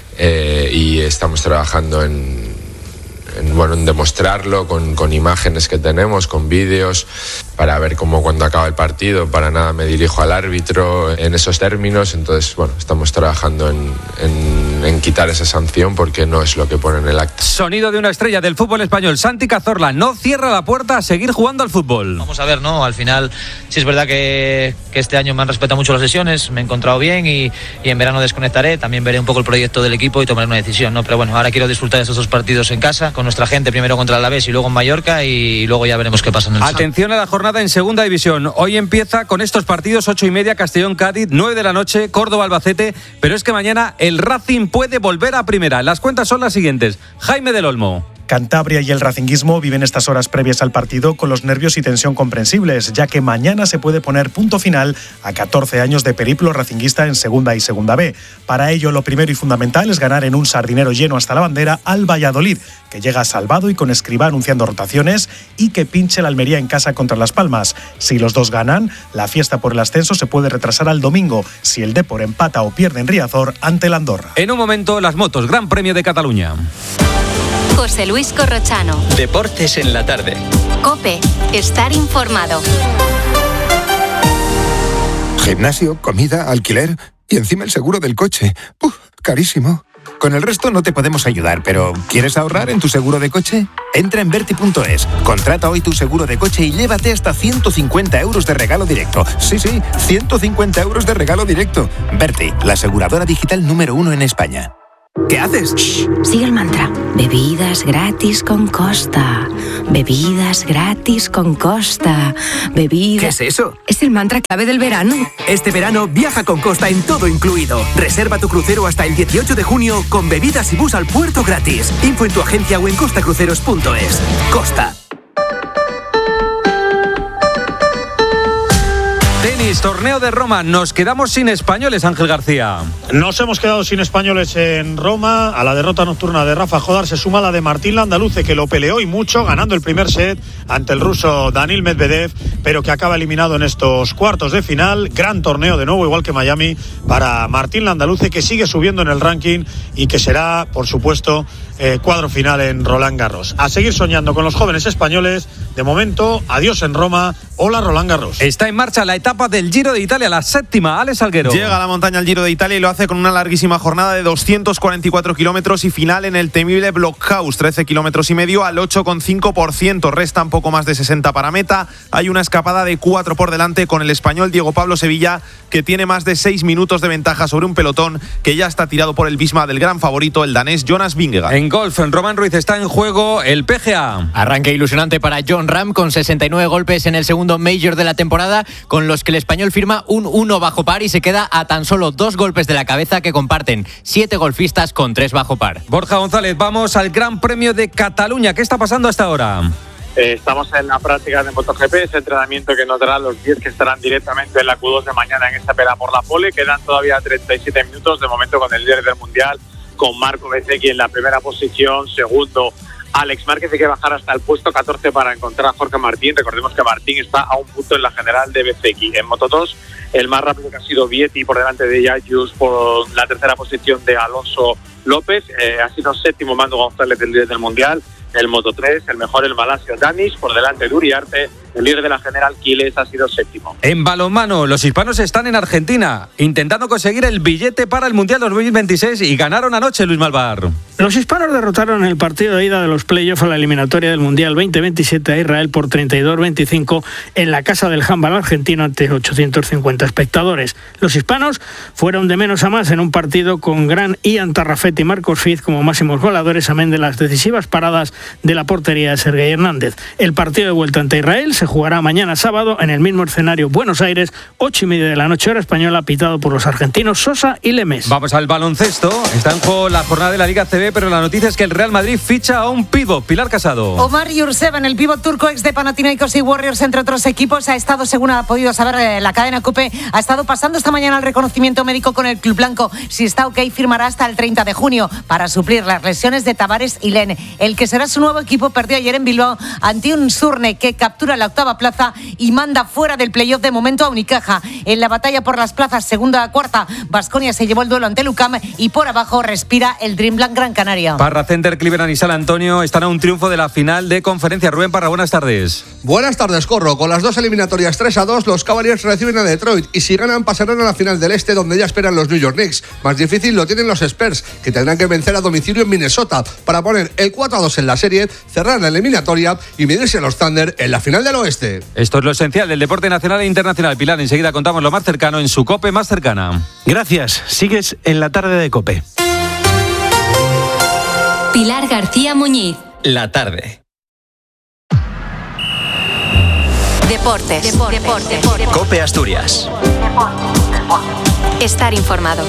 S30: Eh, y estamos trabajando en, en, bueno, en demostrarlo con, con imágenes que tenemos, con vídeos, para ver cómo cuando acaba el partido, para nada me dirijo al árbitro en esos términos. Entonces, bueno, estamos trabajando en, en, en quitar esa sanción porque no es lo que pone en el acta.
S26: Sonido de una estrella del fútbol español, Santi Cazorla, no cierra la puerta a seguir jugando al fútbol.
S31: Vamos a ver, ¿no? Al final, sí es verdad que, que este año me han respetado mucho las sesiones, me he encontrado bien y, y en verano desconectaré, también veré un poco el proyecto del equipo y tomaré una decisión, ¿no? Pero bueno, ahora quiero disfrutar de estos dos partidos en casa, con nuestra gente, primero contra el Alavés y luego en Mallorca, y luego ya veremos qué pasa en el sábado.
S26: Atención a la jornada en segunda división. Hoy empieza con estos partidos: ocho y media Castellón-Cádiz, nueve de la noche Córdoba-Albacete, pero es que mañana el Racing puede volver a primera. Las cuentas son las siguientes: Jaime del Olmo.
S1: Cantabria y el racinguismo viven estas horas previas al partido con los nervios y tensión comprensibles, ya que mañana se puede poner punto final a catorce años de periplo racinguista en Segunda y Segunda B. Para ello, lo primero y fundamental es ganar en un sardinero lleno hasta la bandera al Valladolid, que llega salvado y con Escribá anunciando rotaciones, y que pinche la Almería en casa contra Las Palmas. Si los dos ganan, la fiesta por el ascenso se puede retrasar al domingo, si el Depor empata o pierde en Riazor ante el Andorra.
S26: En un momento, las motos, Gran Premio de Cataluña.
S14: José Luis Corrochano.
S15: Deportes en la tarde.
S14: COPE. Estar informado.
S2: Gimnasio, comida, alquiler y encima el seguro del coche. ¡Uf! Carísimo. Con el resto no te podemos ayudar, pero ¿quieres ahorrar en tu seguro de coche? Entra en Verti punto es, contrata hoy tu seguro de coche y llévate hasta ciento cincuenta euros de regalo directo. Sí, sí, ciento cincuenta euros de regalo directo. Verti, la aseguradora digital número uno en España.
S3: ¿Qué haces? Shh, sigue el mantra. Bebidas gratis con Costa. Bebidas gratis con Costa. Bebidas...
S16: ¿Qué es eso?
S3: Es el mantra clave del verano.
S16: Este verano viaja con Costa en todo incluido. Reserva tu crucero hasta el dieciocho de junio con bebidas y bus al puerto gratis. Info en tu agencia o en costa cruceros punto es. Costa.
S26: Tenis, torneo de Roma. Nos quedamos sin españoles, Ángel García.
S4: Nos hemos quedado sin españoles en Roma. A la derrota nocturna de Rafa Jodar se suma la de Martín Landaluce, que lo peleó y mucho, ganando el primer set ante el ruso Daniil Medvedev, pero que acaba eliminado en estos cuartos de final. Gran torneo de nuevo, igual que Miami, para Martín Landaluce, que sigue subiendo en el ranking y que será, por supuesto, eh, cuadro final en Roland Garros. A seguir soñando con los jóvenes españoles. De momento, adiós en Roma. Hola, Roland Garros.
S26: Está en marcha la etapa del Giro de Italia, la séptima. Alex Salguero.
S8: Llega a la montaña el Giro de Italia y lo hace con una larguísima jornada de doscientos cuarenta y cuatro kilómetros y final en el temible Blockhaus, trece kilómetros y medio al ocho coma cinco por ciento. Restan poco más de sesenta para meta. Hay una escapada de cuatro por delante con el español Diego Pablo Sevilla, que tiene más de seis minutos de ventaja sobre un pelotón que ya está tirado por el Bisma del gran favorito, el danés Jonas Vingegaard.
S26: En golf, en Román Ruiz está en juego el P G A.
S10: Arranque ilusionante para Jon Rahm con sesenta y nueve golpes en el segundo Major de la temporada, con los que el español firma un uno bajo par y se queda a tan solo dos golpes de la cabeza que comparten siete golfistas con tres bajo par.
S26: Borja González, vamos al Gran Premio de Cataluña. ¿Qué está pasando hasta ahora?
S11: Eh, estamos en la práctica de MotoGP, ese entrenamiento que nos dará los diez que estarán directamente en la Q dos de mañana en esta pelea por la pole. Quedan todavía treinta y siete minutos de momento con el líder del Mundial, con Marco Bezzecchi en la primera posición, segundo Alex Márquez. Hay que bajar hasta el puesto catorce para encontrar a Jorge Martín. Recordemos que Martín está a un punto en la general de Bezzecchi. En Moto dos, el más rápido que ha sido Vietti por delante de Yayus, por la tercera posición de Alonso López. Eh, ha sido séptimo Mando González, el líder del Mundial. El Moto tres, el mejor el malasio Danis, por delante de Uriarte. El líder de la general, Quiles, ha sido séptimo.
S26: En balonmano, los hispanos están en Argentina intentando conseguir el billete para el Mundial dos mil veintiséis y ganaron anoche, Luis Malvar.
S19: Los hispanos derrotaron en el partido de ida de los playoffs a la eliminatoria del Mundial veinte veintisiete a Israel por treinta y dos veinticinco en la casa del handball argentino ante ochocientos cincuenta espectadores. Los hispanos fueron de menos a más en un partido con gran Ian Tarrafet y Marcos Fiz como máximos goleadores, amén de las decisivas paradas de la portería de Sergei Hernández. El partido de vuelta ante Israel se jugará mañana sábado en el mismo escenario, Buenos Aires, ocho y media de la noche hora española, pitado por los argentinos Sosa y Lemes.
S26: Vamos al baloncesto. Está en juego la jornada de la Liga C B, pero la noticia es que el Real Madrid ficha a un pívot. Pilar Casado.
S12: Omar Yurseven, el pívot turco, ex de Panathinaikos y Warriors, entre otros equipos, ha estado, según ha podido saber la cadena COPE, ha estado pasando esta mañana el reconocimiento médico con el club blanco. Si está ok, firmará hasta el treinta de junio para suplir las lesiones de Tavares y Len. El que será su nuevo equipo perdió ayer en Bilbao ante un Surne que captura la octava plaza y manda fuera del playoff de momento a Unicaja. En la batalla por las plazas segunda a cuarta, Baskonia se llevó el duelo ante Lucam y por abajo respira el Dreamland Gran Canaria.
S26: Parra Center, Cleveland y San Antonio están a un triunfo de la final de conferencia. Rubén Parra, buenas tardes.
S13: Buenas tardes, Corro. Con las dos eliminatorias tres a dos, los Cavaliers reciben a Detroit y si ganan pasarán a la final del Este, donde ya esperan los New York Knicks. Más difícil lo tienen los Spurs, que tendrán que vencer a domicilio en Minnesota para poner el cuatro a dos en la serie, cerrar la eliminatoria y medirse a los Thunder en la final del Oeste.
S26: Esto es lo esencial del deporte nacional e internacional. Pilar, enseguida contamos lo más cercano en su COPE más cercana.
S5: Gracias. Sigues en la tarde de COPE.
S14: Pilar García Muñiz.
S15: La tarde.
S14: Deportes. Deportes. Deportes. Deportes.
S15: COPE Asturias.
S14: Estar informado.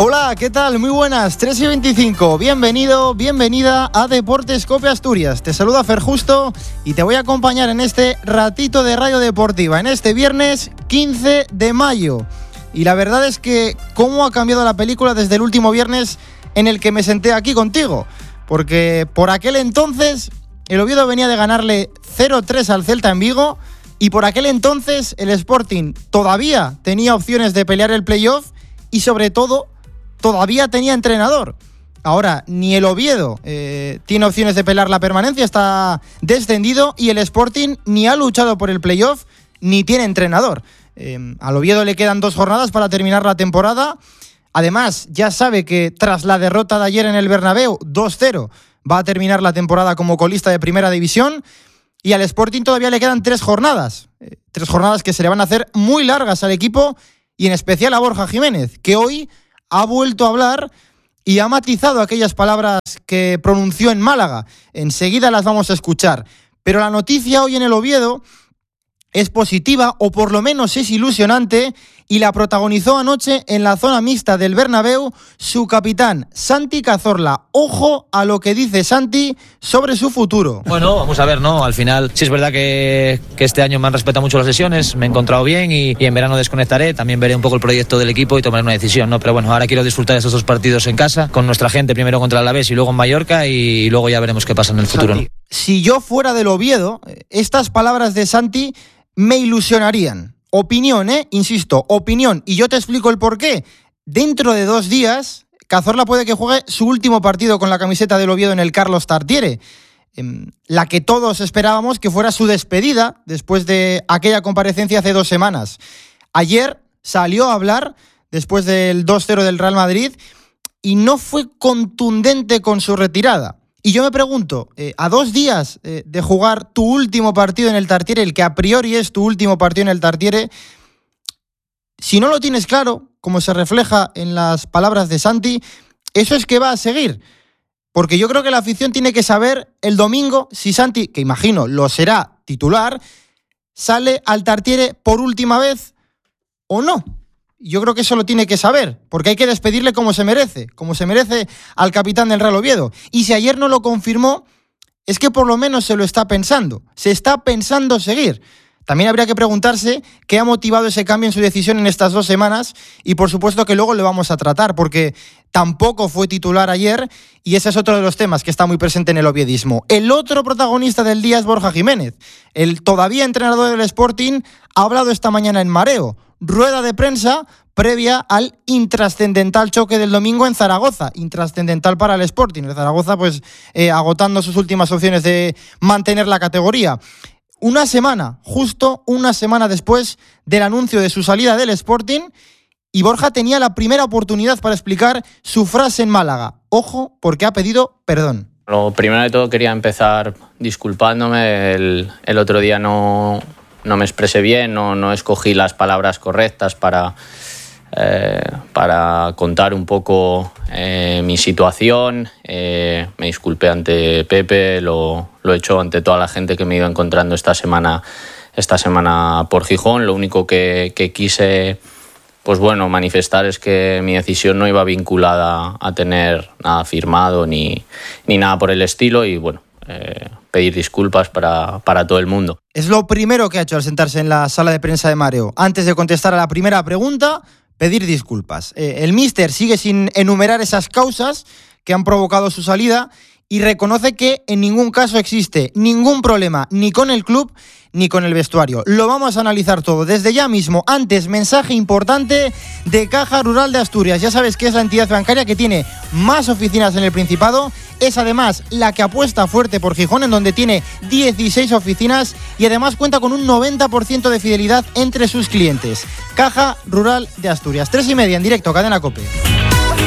S6: Hola, ¿qué tal? Muy buenas, tres y veinticinco. Bienvenido, bienvenida a Deportes Cope Asturias. Te saluda Fer Justo y te voy a acompañar en este ratito de radio deportiva, en este viernes quince de mayo. Y la verdad es que cómo ha cambiado la película desde el último viernes en el que me senté aquí contigo. Porque por aquel entonces el Oviedo venía de ganarle cero tres al Celta en Vigo y por aquel entonces el Sporting todavía tenía opciones de pelear el playoff y sobre todo todavía tenía entrenador. Ahora, ni el Oviedo eh, tiene opciones de pelear la permanencia, está descendido, y el Sporting ni ha luchado por el playoff, ni tiene entrenador. Eh, al Oviedo le quedan dos jornadas para terminar la temporada. Además, ya sabe que tras la derrota de ayer en el Bernabéu, dos cero, va a terminar la temporada como colista de Primera División. Y al Sporting todavía le quedan tres jornadas. Eh, tres jornadas que se le van a hacer muy largas al equipo, y en especial a Borja Jiménez, que hoy ha vuelto a hablar y ha matizado aquellas palabras que pronunció en Málaga. Enseguida las vamos a escuchar. Pero la noticia hoy en el Oviedo es positiva, o por lo menos es ilusionante, y la protagonizó anoche en la zona mixta del Bernabéu su capitán, Santi Cazorla. Ojo a lo que dice Santi sobre su futuro.
S31: Bueno, vamos a ver, ¿no? Al final, sí es verdad que, que este año me han respetado mucho las sesiones, me he encontrado bien y, y en verano desconectaré, también veré un poco el proyecto del equipo y tomaré una decisión, ¿no? Pero bueno, ahora quiero disfrutar de estos dos partidos en casa, con nuestra gente, primero contra el Alavés y luego en Mallorca, y luego ya veremos qué pasa en el futuro, ¿no?
S6: Si yo fuera del Oviedo, estas palabras de Santi me ilusionarían. Opinión, ¿eh? Insisto, opinión. Y yo te explico el porqué. Dentro de dos días, Cazorla puede que juegue su último partido con la camiseta del Oviedo en el Carlos Tartiere. Eh, la que todos esperábamos que fuera su despedida después de aquella comparecencia hace dos semanas. Ayer salió a hablar después del dos cero del Real Madrid y no fue contundente con su retirada. Y yo me pregunto, eh, a dos días eh, de jugar tu último partido en el Tartiere, el que a priori es tu último partido en el Tartiere, si no lo tienes claro, como se refleja en las palabras de Santi, eso es que va a seguir. Porque yo creo que la afición tiene que saber el domingo si Santi, que imagino lo será titular, sale al Tartiere por última vez o no. Yo creo que eso lo tiene que saber, porque hay que despedirle como se merece, como se merece al capitán del Real Oviedo. Y si ayer no lo confirmó, es que por lo menos se lo está pensando, se está pensando seguir. También habría que preguntarse qué ha motivado ese cambio en su decisión en estas dos semanas, y por supuesto que luego le vamos a tratar, porque tampoco fue titular ayer, y ese es otro de los temas que está muy presente en el oviedismo. El otro protagonista del día es Borja Jiménez. El todavía entrenador del Sporting ha hablado esta mañana en Mareo. Rueda de prensa previa al intrascendental choque del domingo en Zaragoza. Intrascendental para el Sporting. El Zaragoza, pues, eh, agotando sus últimas opciones de mantener la categoría. Una semana, justo una semana después del anuncio de su salida del Sporting, y Borja tenía la primera oportunidad para explicar su frase en Málaga. Ojo, porque ha pedido perdón.
S7: Lo primero de todo quería empezar disculpándome. El, el otro día no... No me expresé bien, no, no escogí las palabras correctas para, eh, para contar un poco eh, mi situación. Eh, me disculpé ante Pepe, lo, lo he hecho ante toda la gente que me he ido encontrando esta semana, esta semana por Gijón. Lo único que, que quise, pues bueno, manifestar es que mi decisión no iba vinculada a tener nada firmado ni, ni nada por el estilo, y bueno, eh, pedir disculpas para, para todo el mundo.
S6: Es lo primero que ha hecho al sentarse en la sala de prensa de Mareo. Antes de contestar a la primera pregunta, pedir disculpas. Eh, el míster sigue sin enumerar esas causas que han provocado su salida y reconoce que en ningún caso existe ningún problema ni con el club ni con el vestuario. Lo vamos a analizar todo desde ya mismo. Antes, mensaje importante de Caja Rural de Asturias. Ya sabes que es la entidad bancaria que tiene más oficinas en el Principado. Es además la que apuesta fuerte por Gijón, en donde tiene dieciséis oficinas y además cuenta con un noventa por ciento de fidelidad entre sus clientes. Caja Rural de Asturias. Tres y media en directo, Cadena COPE.